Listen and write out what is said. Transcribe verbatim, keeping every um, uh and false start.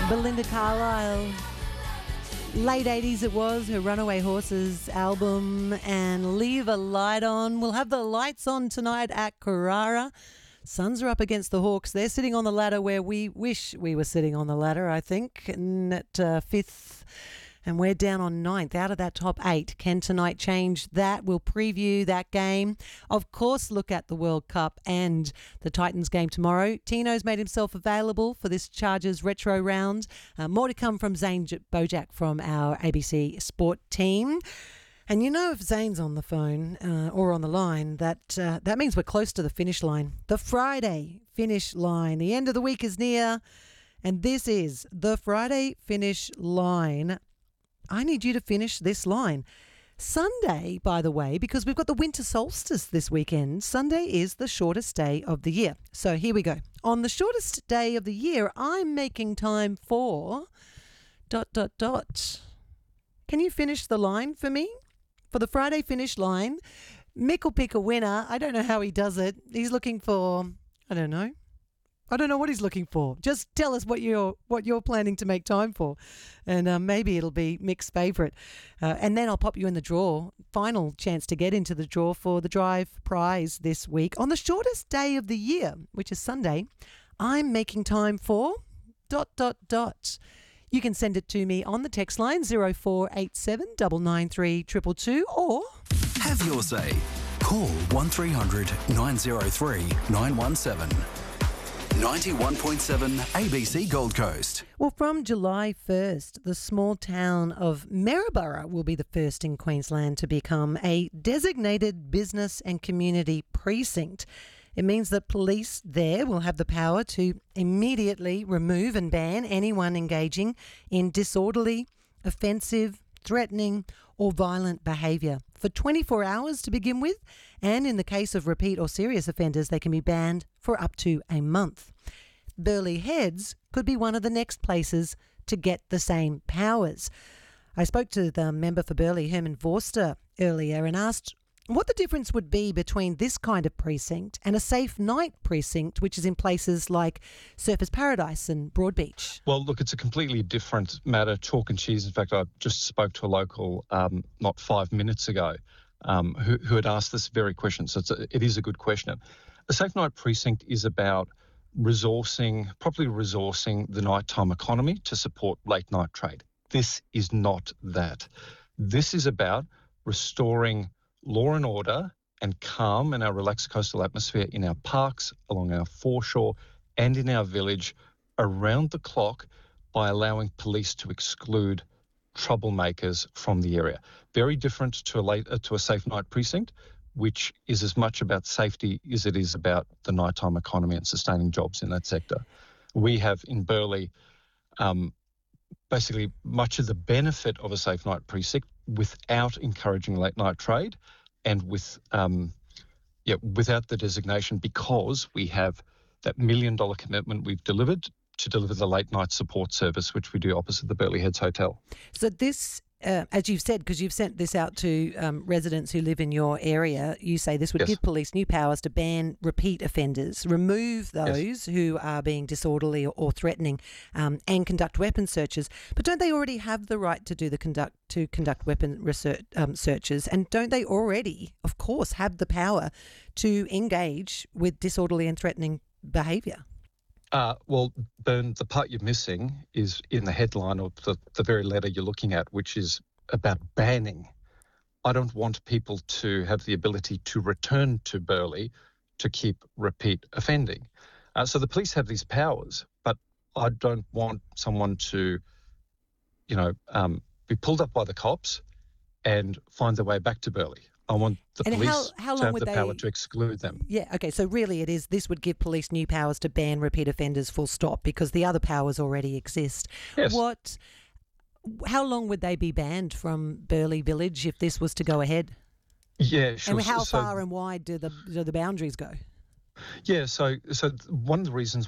Belinda Carlisle. Late eighties it was, her Runaway Horses album, and Leave a Light On. We'll have the lights on tonight at Carrara. Suns are up against the Hawks. They're sitting on the ladder where we wish we were sitting on the ladder, I think, and at uh, fifth. And we're down on ninth out of that top eight. Can tonight change that? We'll preview that game. Of course, look at the World Cup and the Titans game tomorrow. Tino's made himself available for this Chargers retro round. Uh, more to come from Zane J- Bojack from our A B C Sport team. And you know, if Zane's on the phone uh, or on the line, that uh, that means we're close to the finish line. The Friday finish line. The end of the week is near. And this is the Friday finish line. I need you to finish this line. Sunday, by the way, because we've got the winter solstice this weekend, Sunday is the shortest day of the year. So here we go. On the shortest day of the year, I'm making time for dot, dot, dot. Can you finish the line for me? For the Friday finish line, Mick will pick a winner. I don't know how he does it. He's looking for, I don't know. I don't know what he's looking for. Just tell us what you're what you're planning to make time for, and uh, maybe it'll be Mick's favourite. Uh, and then I'll pop you in the draw. Final chance to get into the draw for the Drive prize this week on the shortest day of the year, which is Sunday. I'm making time for dot dot dot. You can send it to me on the text line zero four eight seven nine nine three two two two or have your say. Call one three hundred nine oh three nine one seven. ninety-one point seven A B C Gold Coast. Well, from July first, the small town of Maryborough will be the first in Queensland to become a designated business and community precinct. It means that police there will have the power to immediately remove and ban anyone engaging in disorderly, offensive, threatening or violent behaviour for twenty-four hours to begin with, and in the case of repeat or serious offenders, they can be banned for up to a month. Burleigh Heads could be one of the next places to get the same powers. I spoke to the member for Burleigh, Herman Vorster, earlier and asked what the difference would be between this kind of precinct and a safe night precinct, which is in places like Surfers Paradise and Broadbeach. Well, look, it's a completely different matter, chalk and cheese. In fact, I just spoke to a local um, not five minutes ago um, who, who had asked this very question. So it's a, it is a good question. A safe night precinct is about resourcing, properly resourcing the nighttime economy to support late night trade. This is not that. This is about restoring law and order and calm and our relaxed coastal atmosphere in our parks, along our foreshore and in our village around the clock by allowing police to exclude troublemakers from the area. Very different to a, late, uh, to a safe night precinct, which is as much about safety as it is about the nighttime economy and sustaining jobs in that sector. We have in Burleigh um, basically much of the benefit of a safe night precinct without encouraging late night trade and with um, yeah, without the designation, because we have that million dollar commitment we've delivered to deliver the late night support service, which we do opposite the Burleigh Heads Hotel. So this, uh, as you've said, because you've sent this out to um, residents who live in your area, you say this would yes. give police new powers to ban repeat offenders, remove those yes. who are being disorderly or, or threatening, um, and conduct weapon searches. But don't they already have the right to do the conduct to conduct weapon research, um, searches? And don't they already, of course, have the power to engage with disorderly and threatening behaviour? Uh, well, Bern, the part you're missing is in the headline of the, the very letter you're looking at, which is about banning. I don't want people to have the ability to return to Burleigh to keep repeat offending. Uh, so the police have these powers, but I don't want someone to, you know, um, be pulled up by the cops and find their way back to Burleigh. I want the and police how, how to long have would the they, power to exclude them. Yeah, okay, so really it is, this would give police new powers to ban repeat offenders full stop, because the other powers already exist. Yes. What, how long would they be banned from Burleigh Village if this was to go ahead? Yeah, sure. And how so, far and wide do the, do the boundaries go? Yeah, so so one of the reasons